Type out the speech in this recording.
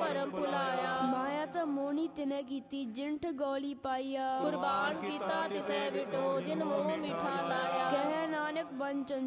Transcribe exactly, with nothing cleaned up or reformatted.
ਭਰਮ ਭੁਲਾਇਆ। ਮਾਇਆ ਤਾਂ ਮੋਹਣੀ ਤਿਨੇ ਕੀਤੀ, ਜਿੰਠ ਗੋਲੀ ਪਾਈਆ। ਕੁਰਬਾਨ ਕੀਤਾ ਤਿਸੈ ਵਿਟੋ, ਜਿਨ ਮੋਹ ਮਿਠਾ ਲਾਇਆ। ਕਹੈ ਨਾਨਕ ਬੰਚਨ